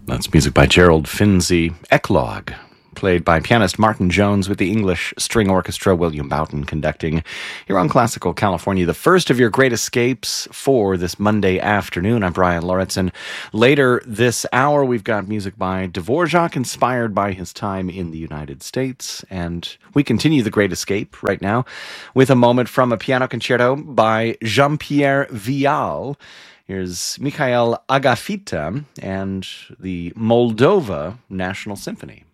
That's music by Gerald Finzi. Eclogue, played by pianist Martin Jones with the English String Orchestra, William Boughton conducting here on Classical California. The first of your great escapes for this Monday afternoon. I'm Brian Lauritsen. Later this hour, we've got music by Dvorak, inspired by his time in the United States. And we continue the Great Escape right now with a moment from a piano concerto by Jean-Pierre Vial. Here's Mikhail Agafita and the Moldova National Symphony.